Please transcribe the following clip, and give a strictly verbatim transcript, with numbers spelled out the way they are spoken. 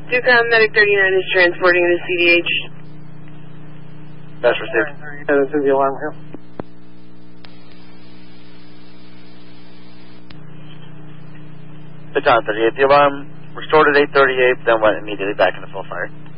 Ducom Medic thirty-nine is transporting to C D H. That's received. Yeah, this is the alarm here. Baton thirty-eight, the alarm restored at eight thirty-eight, then went immediately back into full fire.